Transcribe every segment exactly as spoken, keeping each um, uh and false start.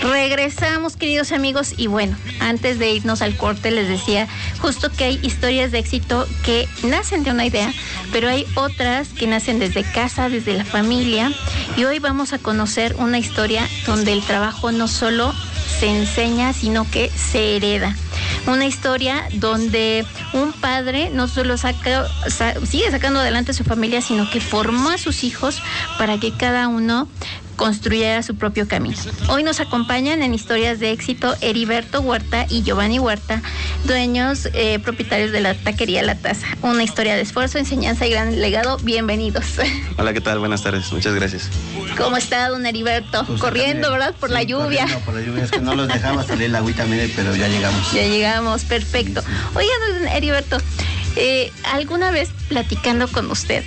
Regresamos, queridos amigos, y bueno, antes de irnos al corte les decía justo que hay historias de éxito que nacen de una idea, pero hay otras que nacen desde casa, desde la familia, y hoy vamos a conocer una historia donde el trabajo no solo se enseña, sino que se hereda. Una historia donde un padre no solo saca, sa, sigue sacando adelante a su familia, sino que formó a sus hijos para que cada uno construyera su propio camino. Hoy nos acompañan en Historias de Éxito Heriberto Huerta y Giovanni Huerta, dueños, eh, propietarios de la taquería La Taza. Una historia de esfuerzo, enseñanza y gran legado. Bienvenidos. Hola, ¿qué tal? Buenas tardes. Muchas gracias. ¿Cómo está, don Heriberto? Pues corriendo, también, ¿verdad? Por sí, la lluvia. Por la lluvia, es que no los dejaba salir la agüita, mire, pero ya llegamos. Ya llegamos, perfecto. Oiga, don Heriberto, eh, alguna vez platicando con usted,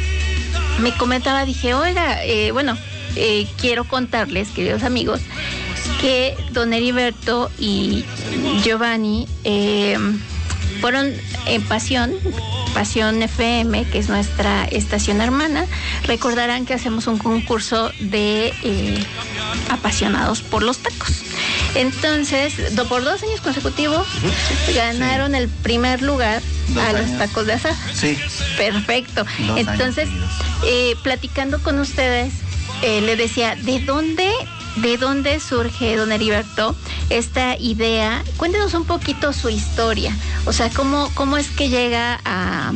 me comentaba, dije, oiga, eh, bueno, Eh, quiero contarles, queridos amigos, que don Heriberto y Giovanni eh, fueron en Pasión, Pasión F M, que es nuestra estación hermana. Recordarán que hacemos un concurso de eh, apasionados por los tacos. Entonces, do, por dos años consecutivos, ganaron sí. el primer lugar dos a años. Los tacos de asada. Sí. Perfecto. Dos Entonces, eh, platicando con ustedes, Eh, le decía, ¿de dónde, de dónde surge, don Heriberto, esta idea? Cuéntenos un poquito su historia. O sea, ¿cómo, cómo es que llega a,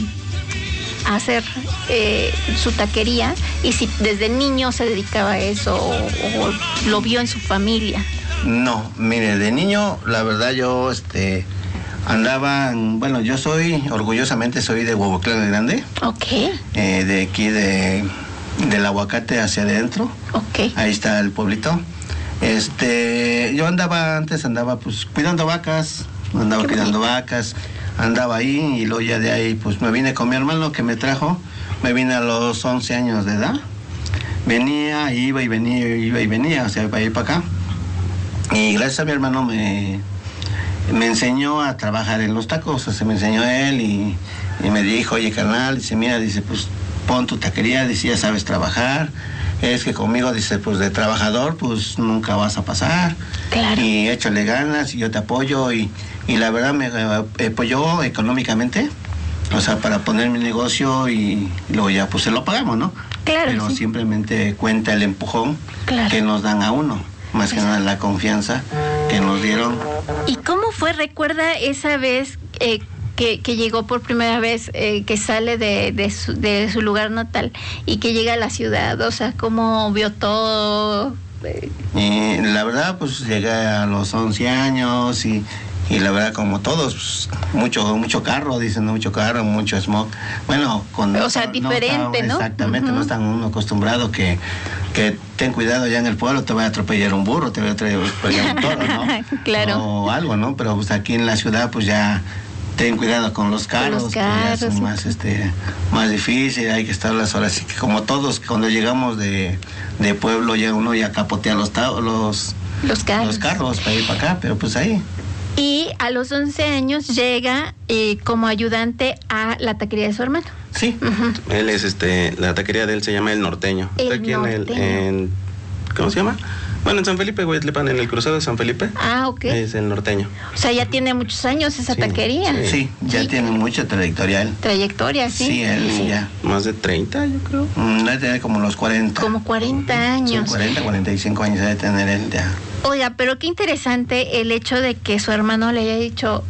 a hacer eh, su taquería? Y si desde niño se dedicaba a eso o, o lo vio en su familia. No, mire, de niño, la verdad, yo este andaba, bueno, yo soy, orgullosamente soy de Huehuetlán el Grande. Ok. Eh, de aquí de... del aguacate hacia adentro. Ok. Ahí está el pueblito. Este, yo andaba, antes andaba pues cuidando vacas, andaba Qué cuidando bonito. vacas, andaba ahí y luego ya de ahí pues me vine con mi hermano que me trajo, me vine a los once años de edad. Venía, iba y venía, iba y venía, o sea, para ir para acá. Y gracias a mi hermano me, me enseñó a trabajar en los tacos, o sea, me enseñó él y, y me dijo, oye carnal, dice, mira, dice, pues pon tu taquería, dice, ya sabes trabajar, es que conmigo, dice, pues de trabajador, pues nunca vas a pasar, claro. Y échale ganas, y yo te apoyo, y, y la verdad me apoyó económicamente, o sea, para poner mi negocio, y luego ya pues se lo pagamos, ¿no? Claro, Pero sí. simplemente cuenta el empujón claro. que nos dan a uno, más que nada la confianza que nos dieron. ¿Y cómo fue? ¿Recuerda esa vez eh, Que, que llegó por primera vez, eh, que sale de, de, su, de su lugar natal y que llega a la ciudad? O sea, ¿cómo vio todo? Y la verdad, pues llegué a los once años y, y la verdad, como todos, pues, mucho mucho carro, dicen, mucho carro, mucho smog. Bueno, con, o sea, no, diferente, ¿no? ¿no? Exactamente, uh-huh. no están uno acostumbrado que, que ten cuidado ya en el pueblo, te va a atropellar un burro, te va a atropellar un toro, ¿no? Claro. O algo, ¿no? Pero pues aquí en la ciudad, pues ya ten cuidado con los carros, los carros que ya son sí. más, este, más difícil, hay que estar las horas, así que como todos, cuando llegamos de, de pueblo, ya uno ya capotea los, los, los carros. los carros para ir para acá, pero pues ahí. Y a los once años llega eh, como ayudante a la taquería de su hermano. Sí. Uh-huh. Él es, este, la taquería de él se llama El Norteño. El Está aquí Norteño. en el, en, ¿cómo se llama? Bueno, en San Felipe, Hueyatlipan, en el cruzado de San Felipe. Ah, ok. Es El Norteño. O sea, ya tiene muchos años esa sí, taquería. Sí, sí ya sí. tiene mucha trayectoria él. Trayectoria, sí. Sí, él sí. ya. Más de treinta, yo creo. Mm, debe tener como los cuarenta. Como cuarenta años. Sí, cuarenta, cuarenta y cinco años debe tener él ya. Oiga, pero qué interesante el hecho de que su hermano le haya dicho,